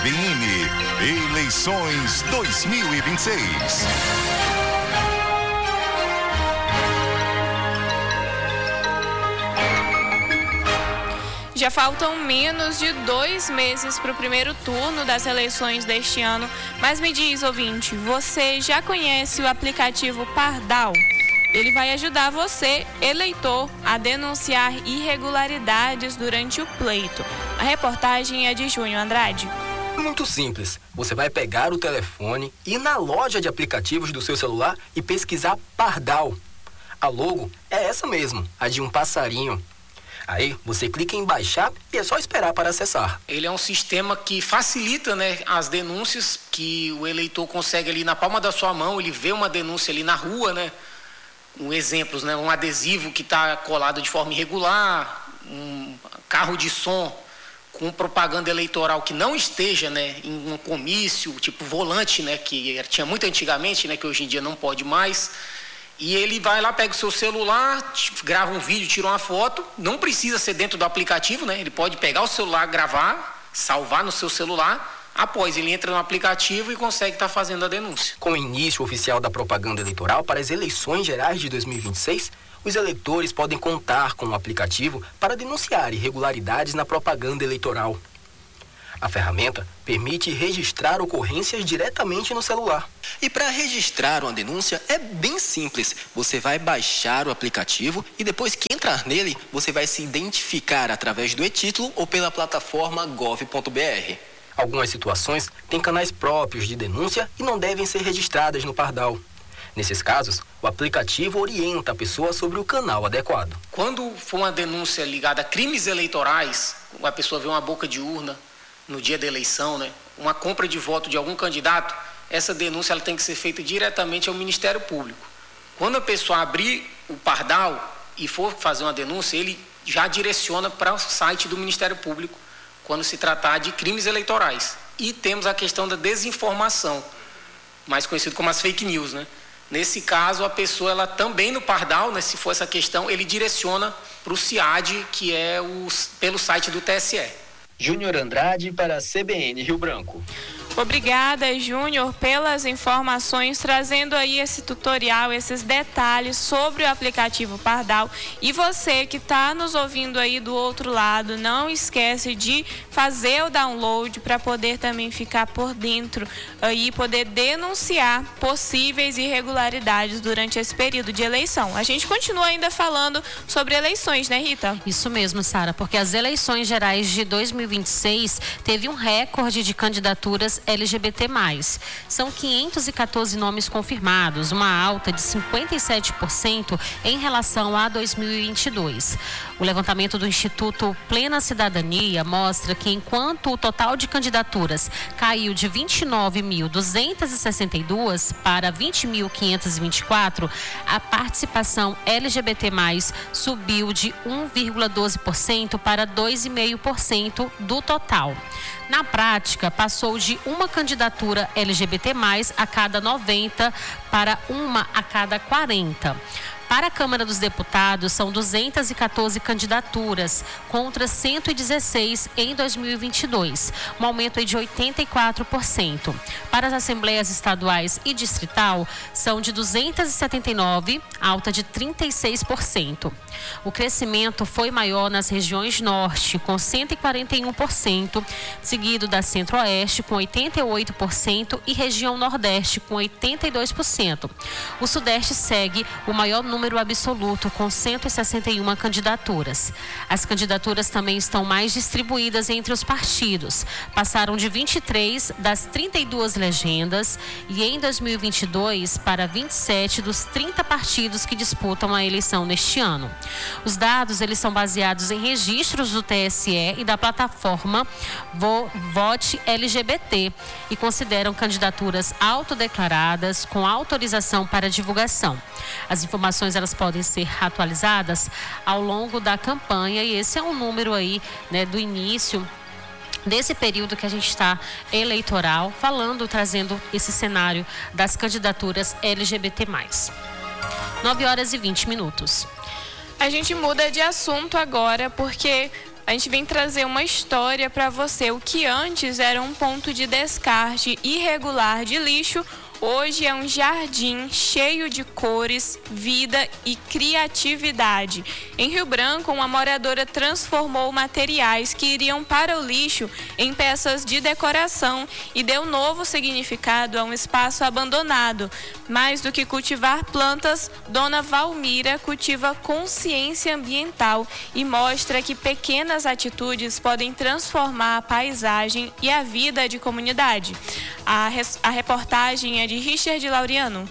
CBN, eleições 2026. Já faltam menos de 2 meses para o primeiro turno das eleições deste ano. Mas me diz, ouvinte, você já conhece o aplicativo Pardal? Ele vai ajudar você, eleitor, a denunciar irregularidades durante o pleito. A reportagem é de Júnior Andrade. Muito simples. Você vai pegar o telefone, ir na loja de aplicativos do seu celular e pesquisar Pardal. A logo é essa mesmo, a de um passarinho. Aí você clica em baixar e é só esperar para acessar. Ele é um sistema que facilita, as denúncias, que o eleitor consegue ali na palma da sua mão, ele vê uma denúncia ali na rua, exemplos, um adesivo que está colado de forma irregular, um carro de som com propaganda eleitoral que não esteja, em um comício, tipo volante, que tinha muito antigamente, que hoje em dia não pode mais. E ele vai lá, pega o seu celular, grava um vídeo, tira uma foto, não precisa ser dentro do aplicativo, ele pode pegar o celular, gravar, salvar no seu celular. Após, ele entra no aplicativo e consegue estar fazendo a denúncia. Com o início oficial da propaganda eleitoral para as eleições gerais de 2026, os eleitores podem contar com o aplicativo para denunciar irregularidades na propaganda eleitoral. A ferramenta permite registrar ocorrências diretamente no celular. E para registrar uma denúncia é bem simples. Você vai baixar o aplicativo e depois que entrar nele, você vai se identificar através do e-título ou pela plataforma gov.br. Algumas situações têm canais próprios de denúncia e não devem ser registradas no Pardal. Nesses casos, o aplicativo orienta a pessoa sobre o canal adequado. Quando for uma denúncia ligada a crimes eleitorais, a pessoa vê uma boca de urna no dia da eleição, uma compra de voto de algum candidato, essa denúncia ela tem que ser feita diretamente ao Ministério Público. Quando a pessoa abrir o Pardal e for fazer uma denúncia, ele já direciona para o site do Ministério Público, quando se tratar de crimes eleitorais. E temos a questão da desinformação, mais conhecido como as fake news, Nesse caso, a pessoa, ela também no Pardal, se for essa questão, ele direciona para o CIAD, que é pelo site do TSE. Júnior Andrade para a CBN Rio Branco. Obrigada, Júnior, pelas informações, trazendo aí esse tutorial, esses detalhes sobre o aplicativo Pardal. E você que está nos ouvindo aí do outro lado, não esquece de fazer o download para poder também ficar por dentro e poder denunciar possíveis irregularidades durante esse período de eleição. A gente continua ainda falando sobre eleições, né, Rita? Isso mesmo, Sara, porque as eleições gerais de 2026 teve um recorde de candidaturas LGBT+. São 514 nomes confirmados, uma alta de 57% em relação a 2022. O levantamento do Instituto Plena Cidadania mostra que enquanto o total de candidaturas caiu de 29.262 para 20.524, a participação LGBT+, subiu de 1,12% para 2,5% do total. Na prática, passou de uma candidatura LGBT+, a cada 90 para uma a cada 40. Para a Câmara dos Deputados, são 214 candidaturas, contra 116 em 2022, um aumento de 84%. Para as Assembleias Estaduais e Distrital, são de 279, alta de 36%. O crescimento foi maior nas regiões Norte, com 141%, seguido da Centro-Oeste, com 88% e região Nordeste, com 82%. O Sudeste segue o maior número absoluto, com 161 candidaturas. As candidaturas também estão mais distribuídas entre os partidos. Passaram de 23 das 32 legendas e em 2022 para 27 dos 30 partidos que disputam a eleição neste ano. Os dados, eles são baseados em registros do TSE e da plataforma Vote LGBT e consideram candidaturas autodeclaradas com autorização para divulgação. As informações elas podem ser atualizadas ao longo da campanha e esse é um número aí, do início desse período que a gente está eleitoral, trazendo esse cenário das candidaturas LGBT+. 9h20. A gente muda de assunto agora porque a gente vem trazer uma história para você. O que antes era um ponto de descarte irregular de lixo, hoje é um jardim cheio de cores, vida e criatividade. Em Rio Branco, uma moradora transformou materiais que iriam para o lixo em peças de decoração e deu novo significado a um espaço abandonado. Mais do que cultivar plantas, Dona Valmira cultiva consciência ambiental e mostra que pequenas atitudes podem transformar a paisagem e a vida de comunidade. A reportagem é de Richard Laureano.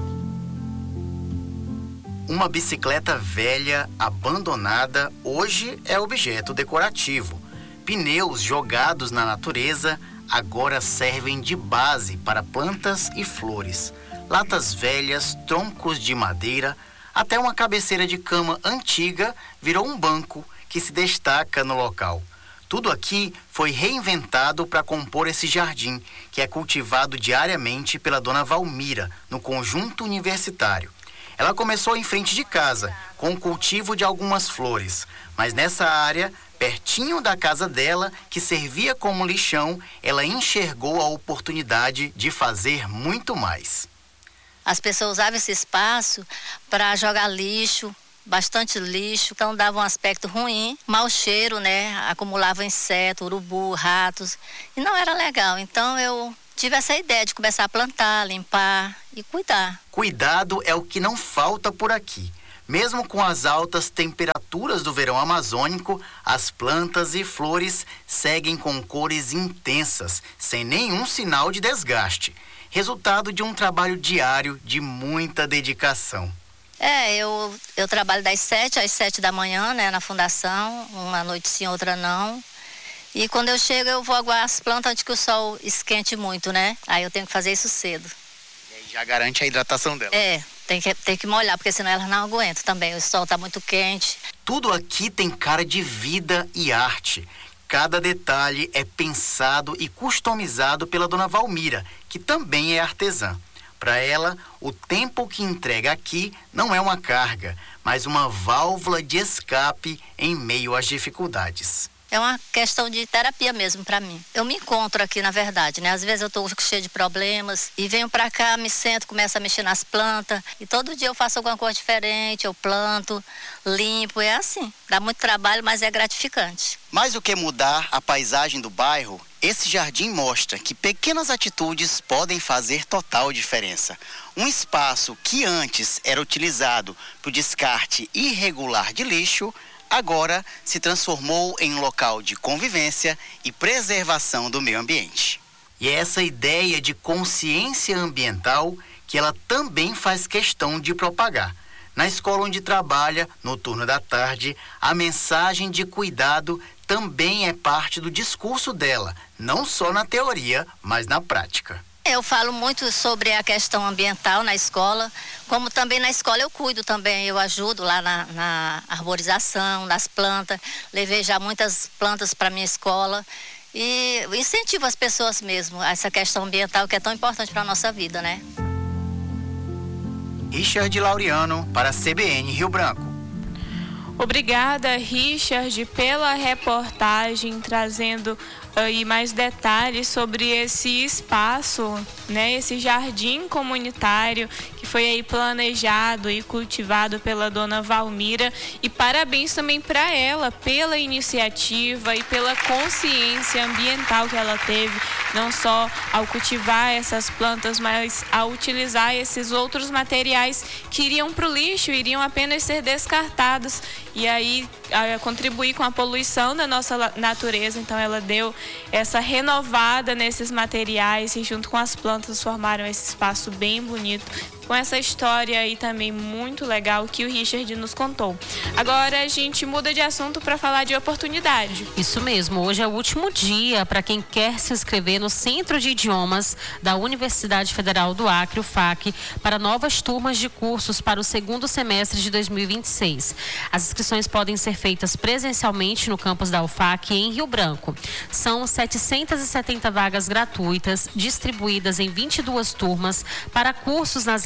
Uma bicicleta velha, abandonada, hoje é objeto decorativo. Pneus jogados na natureza agora servem de base para plantas e flores. Latas velhas, troncos de madeira, até uma cabeceira de cama antiga virou um banco que se destaca no local. Tudo aqui foi reinventado para compor esse jardim, que é cultivado diariamente pela Dona Valmira, no conjunto universitário. Ela começou em frente de casa, com o cultivo de algumas flores, mas nessa área, pertinho da casa dela, que servia como lixão, ela enxergou a oportunidade de fazer muito mais. As pessoas usavam esse espaço para jogar lixo, bastante lixo, então dava um aspecto ruim, mau cheiro, né? Acumulava inseto, urubu, ratos, e não era legal. Então eu tive essa ideia de começar a plantar, limpar e cuidar. Cuidado é o que não falta por aqui. Mesmo com as altas temperaturas do verão amazônico, as plantas e flores seguem com cores intensas, sem nenhum sinal de desgaste. Resultado de um trabalho diário de muita dedicação. Eu trabalho das 7 às 7 da manhã, né, na fundação, uma noite sim, outra não. E quando eu chego, eu vou aguar as plantas antes que o sol esquente muito, né? Aí eu tenho que fazer isso cedo. E aí já garante a hidratação dela. Tem que molhar, porque senão elas não aguentam também. O sol está muito quente. Tudo aqui tem cara de vida e arte. Cada detalhe é pensado e customizado pela Dona Valmira, que também é artesã. Para ela, o tempo que entrega aqui não é uma carga, mas uma válvula de escape em meio às dificuldades. É uma questão de terapia mesmo para mim. Eu me encontro aqui, na verdade, né? Às vezes eu tô cheia de problemas e venho para cá, me sento, começo a mexer nas plantas e todo dia eu faço alguma coisa diferente, eu planto, limpo, é assim. Dá muito trabalho, mas é gratificante. Mais do que mudar a paisagem do bairro, esse jardim mostra que pequenas atitudes podem fazer total diferença. Um espaço que antes era utilizado para o descarte irregular de lixo, agora se transformou em um local de convivência e preservação do meio ambiente. E é essa ideia de consciência ambiental que ela também faz questão de propagar. Na escola onde trabalha, no turno da tarde, a mensagem de cuidado também é parte do discurso dela, não só na teoria, mas na prática. Eu falo muito sobre a questão ambiental na escola, como também na escola eu cuido também, eu ajudo lá na arborização, nas plantas, levei já muitas plantas para minha escola e incentivo as pessoas mesmo a essa questão ambiental que é tão importante para a nossa vida, né? Richard Laureano para a CBN Rio Branco. Obrigada, Richard, pela reportagem, trazendo aí mais detalhes sobre esse espaço, né, esse jardim comunitário que foi aí planejado e cultivado pela Dona Valmira. E parabéns também para ela pela iniciativa e pela consciência ambiental que ela teve, não só ao cultivar essas plantas, mas ao utilizar esses outros materiais que iriam para o lixo, iriam apenas ser descartados e aí contribuir com a poluição da nossa natureza. Então ela deu essa renovada nesses materiais e junto com as plantas formaram esse espaço bem bonito, com essa história aí também muito legal que o Richard nos contou. Agora a gente muda de assunto para falar de oportunidade. Isso mesmo, hoje é o último dia para quem quer se inscrever no Centro de Idiomas da Universidade Federal do Acre, o FAC, para novas turmas de cursos para o segundo semestre de 2026. As inscrições podem ser feitas presencialmente no campus da UFAC em Rio Branco. São 770 vagas gratuitas, distribuídas em 22 turmas para cursos nas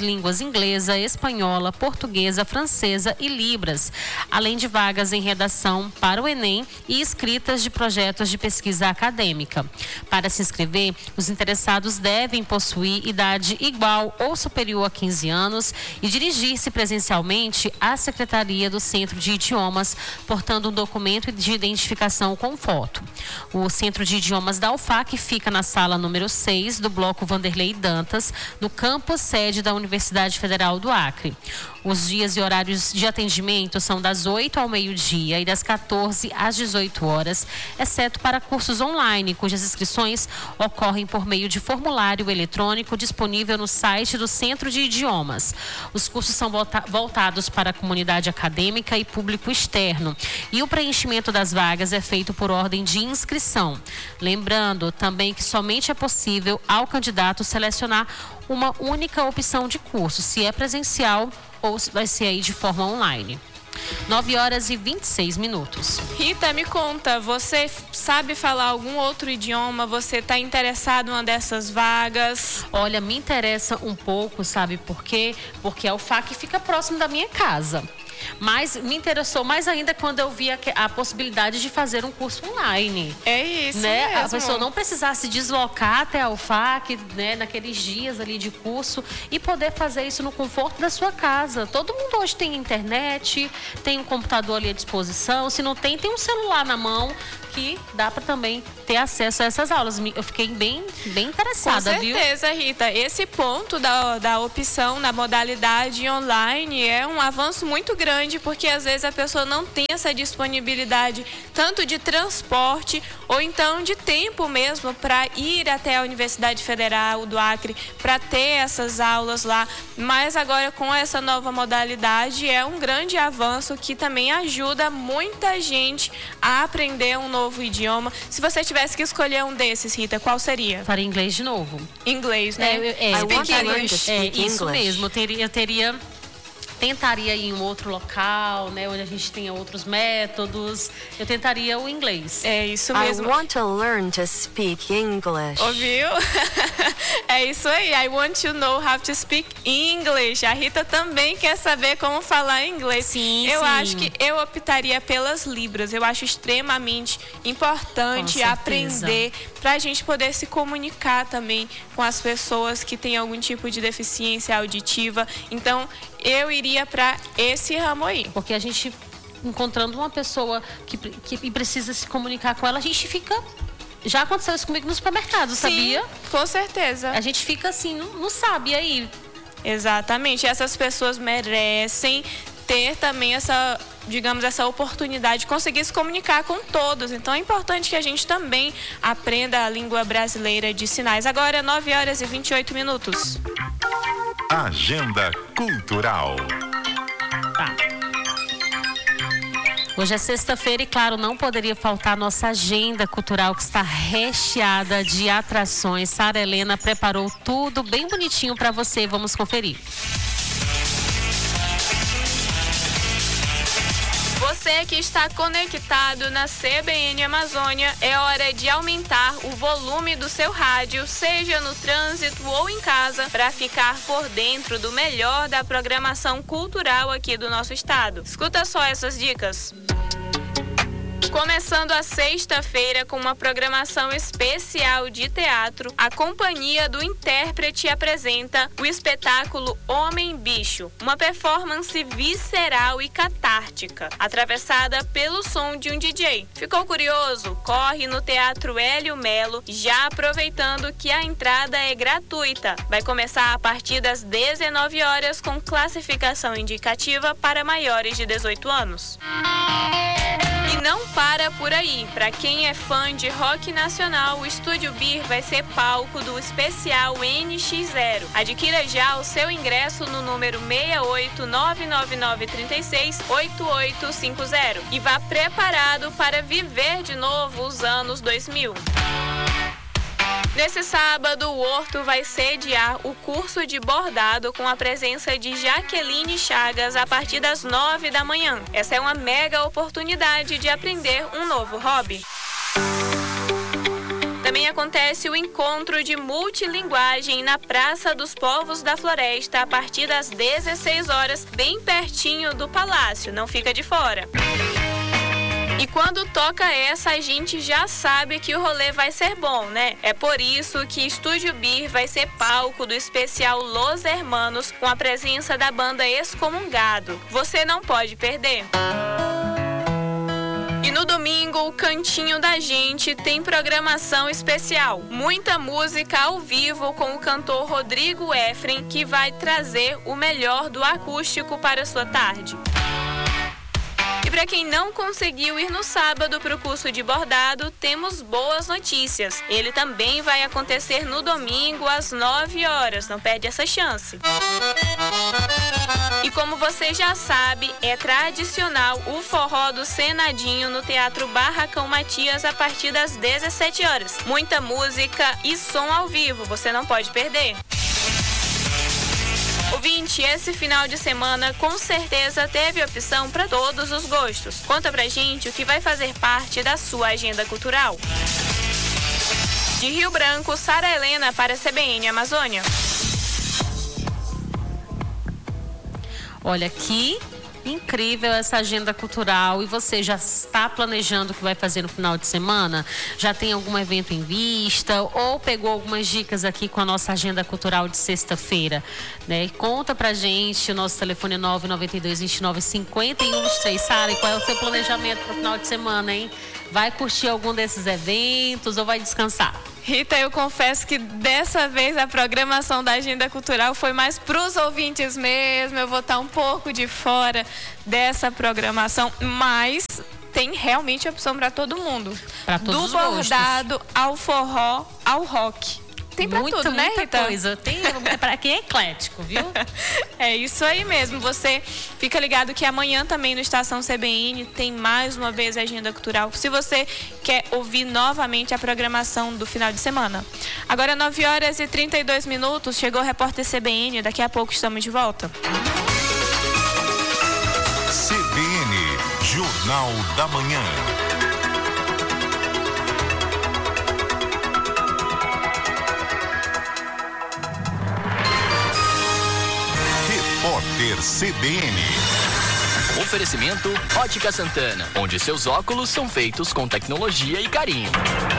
línguas inglesa, espanhola, portuguesa, francesa e libras, além de vagas em redação para o Enem e escritas de projetos de pesquisa acadêmica. Para se inscrever, os interessados devem possuir idade igual ou superior a 15 anos e dirigir-se presencialmente à Secretaria do Centro de Idiomas, portando um documento de identificação com foto. O Centro de Idiomas da UFAC fica na sala número 6 do Bloco Vanderlei Dantas, no campus sede da Universidade Federal do Acre. Os dias e horários de atendimento são das 8 ao meio-dia e das 14 às 18 horas, exceto para cursos online, cujas inscrições ocorrem por meio de formulário eletrônico disponível no site do Centro de Idiomas. Os cursos são voltados para a comunidade acadêmica e público externo, e o preenchimento das vagas é feito por ordem de inscrição. Lembrando também que somente é possível ao candidato selecionar uma única opção de curso, se é presencial ou se vai ser aí de forma online. 9h26. Rita, me conta, você sabe falar algum outro idioma? Você está interessado em uma dessas vagas? Olha, me interessa um pouco, sabe por quê? Porque a UFAC fica próximo da minha casa. Mas me interessou mais ainda quando eu vi a possibilidade de fazer um curso online. É isso, né? mesmo. A pessoa não precisar se deslocar até a UFAC, né? Naqueles dias ali de curso, e poder fazer isso no conforto da sua casa. Todo mundo hoje tem internet, tem um computador ali à disposição. Se não tem, tem um celular na mão que dá para também ter acesso a essas aulas. Eu fiquei bem interessada, viu? Com certeza, viu? Rita. Esse ponto da opção na modalidade online é um avanço muito grande, porque às vezes a pessoa não tem essa disponibilidade tanto de transporte ou então de tempo mesmo para ir até a Universidade Federal do Acre para ter essas aulas lá. Mas agora com essa nova modalidade é um grande avanço que também ajuda muita gente a aprender um novo idioma. Se você tivesse que escolher um desses, Rita, qual seria? Para inglês de novo. Inglês, né? Speak English. Isso mesmo. Tentaria ir em um outro local, né, onde a gente tenha outros métodos. Eu tentaria o inglês. É isso mesmo. I want to learn to speak English. Ouviu? É isso aí. I want to know how to speak English. A Rita também quer saber como falar inglês. Sim, eu acho que eu optaria pelas libras. Eu acho extremamente importante aprender para a gente poder se comunicar também com as pessoas que têm algum tipo de deficiência auditiva. Então, eu iria para esse ramo aí. Porque a gente, encontrando uma pessoa que precisa se comunicar com ela, a gente fica... Já aconteceu isso comigo no supermercado, sabia? Sim, com certeza. A gente fica assim, não sabe, e aí? Exatamente. Essas pessoas merecem ter também essa, digamos, essa oportunidade de conseguir se comunicar com todos. Então é importante que a gente também aprenda a língua brasileira de sinais. Agora, 9h28. Agenda Cultural. Tá. Hoje é sexta-feira e, claro, não poderia faltar a nossa agenda cultural, que está recheada de atrações. Sara Helena preparou tudo bem bonitinho para você. Vamos conferir. Você que está conectado na CBN Amazônia, é hora de aumentar o volume do seu rádio, seja no trânsito ou em casa, para ficar por dentro do melhor da programação cultural aqui do nosso estado. Escuta só essas dicas. Começando a sexta-feira com uma programação especial de teatro, a Companhia do Intérprete apresenta o espetáculo Homem-Bicho, uma performance visceral e catártica, atravessada pelo som de um DJ. Ficou curioso? Corre no Teatro Hélio Melo, já aproveitando que a entrada é gratuita. Vai começar a partir das 19 horas com classificação indicativa para maiores de 18 anos. E não para por aí. Para quem é fã de rock nacional, o Estúdio Bir vai ser palco do especial NX0. Adquira já o seu ingresso no número 68999368850 e vá preparado para viver de novo os anos 2000. Nesse sábado, o Horto vai sediar o curso de bordado com a presença de Jaqueline Chagas a partir das 9 da manhã. Essa é uma mega oportunidade de aprender um novo hobby. também acontece o encontro de multilinguagem na Praça dos Povos da Floresta a partir das 16 horas, bem pertinho do Palácio. Não fica de fora. E quando toca essa, a gente já sabe que o rolê vai ser bom, né? É por isso que Estúdio Bir vai ser palco do especial Los Hermanos, com a presença da banda Excomungado. Você não pode perder. E no domingo, o Cantinho da Gente tem programação especial. Muita música ao vivo com o cantor Rodrigo Efrem, que vai trazer o melhor do acústico para a sua tarde. E para quem não conseguiu ir no sábado para o curso de bordado, temos boas notícias. Ele também vai acontecer no domingo às 9 horas, não perde essa chance. E como você já sabe, é tradicional o forró do Senadinho no Teatro Barracão Matias a partir das 17 horas. Muita música e som ao vivo, você não pode perder. Ouvinte, esse final de semana com certeza teve opção para todos os gostos. Conta pra gente o que vai fazer parte da sua agenda cultural. De Rio Branco, Sara Helena para a CBN Amazônia. Olha, que incrível essa agenda cultural. E você já está planejando o que vai fazer no final de semana? Já tem algum evento em vista? Ou pegou algumas dicas aqui com a nossa agenda cultural de sexta-feira? Né? Conta pra gente, o nosso telefone é 992295123. Sara, e qual é o seu planejamento para o final de semana, hein? Vai curtir algum desses eventos ou vai descansar? Rita, eu confesso que dessa vez a programação da agenda cultural foi mais para os ouvintes mesmo. Eu vou estar um pouco de fora dessa programação, mas tem realmente opção para todo mundo. Para todos os gostos. Do bordado ao forró ao rock. Tem pra tudo, né, Rita? Muita coisa. Tem para quem é eclético, viu? É isso aí mesmo. Você fica ligado que amanhã também no Estação CBN tem mais uma vez a agenda cultural. Se você quer ouvir novamente a programação do final de semana. Agora 9 horas e 32 minutos. Chegou o repórter CBN. Daqui a pouco estamos de volta. CBN, Jornal da Manhã. Repórter CBN. Oferecimento Ótica Santana, onde seus óculos são feitos com tecnologia e carinho.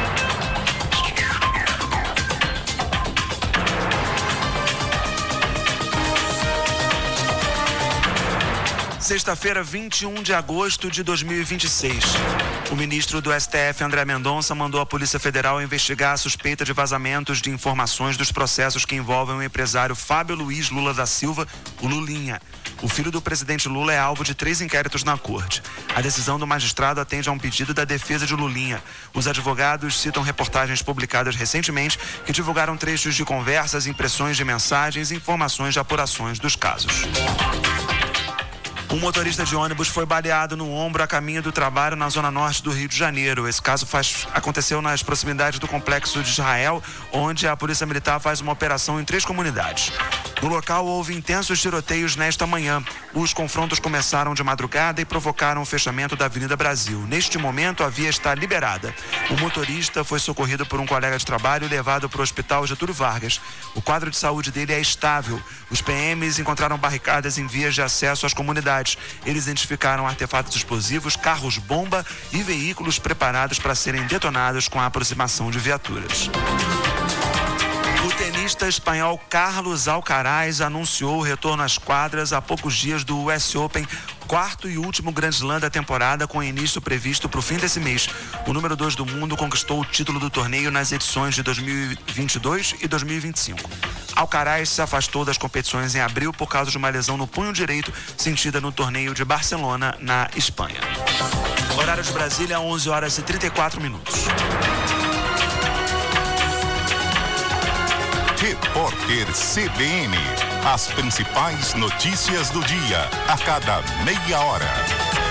Sexta-feira, 21 de agosto de 2026. O ministro do STF, André Mendonça, mandou a Polícia Federal investigar a suspeita de vazamentos de informações dos processos que envolvem o empresário Fábio Luiz Lula da Silva, o Lulinha. O filho do presidente Lula é alvo de 3 inquéritos na corte. A decisão do magistrado atende a um pedido da defesa de Lulinha. Os advogados citam reportagens publicadas recentemente que divulgaram trechos de conversas, impressões de mensagens e informações de apurações dos casos. Um motorista de ônibus foi baleado no ombro a caminho do trabalho na zona norte do Rio de Janeiro. Esse caso aconteceu nas proximidades do Complexo de Israel, onde a Polícia Militar faz uma operação em 3 comunidades. No local houve intensos tiroteios nesta manhã. Os confrontos começaram de madrugada e provocaram o fechamento da Avenida Brasil. Neste momento, a via está liberada. O motorista foi socorrido por um colega de trabalho e levado para o Hospital Getúlio Vargas. O quadro de saúde dele é estável. Os PMs encontraram barricadas em vias de acesso às comunidades. Eles identificaram artefatos explosivos, carros-bomba e veículos preparados para serem detonados com a aproximação de viaturas. O tenista espanhol Carlos Alcaraz anunciou o retorno às quadras há poucos dias do US Open, 4º e último Grand Slam da temporada, com início previsto para o fim desse mês. O número 2 do mundo conquistou o título do torneio nas edições de 2022 e 2025. Alcaraz se afastou das competições em abril por causa de uma lesão no punho direito sentida no torneio de Barcelona, na Espanha. Horário de Brasília, 11 horas e 34 minutos. Repórter CBN. As principais notícias do dia, a cada meia hora.